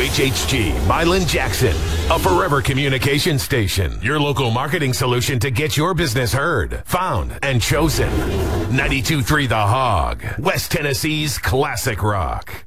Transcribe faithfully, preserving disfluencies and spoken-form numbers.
H H G, Milan Jackson, a forever communication station. Your local marketing solution to get your business heard, found, and chosen. ninety-two point three The Hog, West Tennessee's classic rock.